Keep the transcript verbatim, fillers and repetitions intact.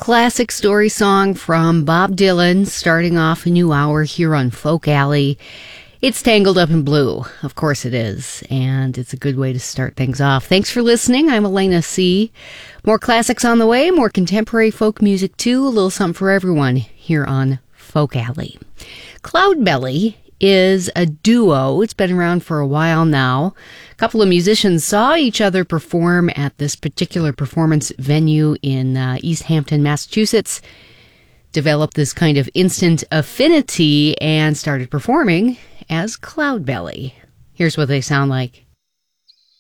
classic story song from Bob Dylan, starting off a new hour here on Folk Alley. It's Tangled Up in Blue. Of course it is, and it's a good way to start things off. Thanks for listening. I'm Elena C. More classics on the way, more contemporary folk music too, a little something for everyone here on Folk Alley. Cloudbelly is a duo. It's been around for a while now. A couple of musicians saw each other perform at this particular performance venue in uh, East Hampton, Massachusetts, developed this kind of instant affinity and started performing as Cloudbelly. Here's what they sound like.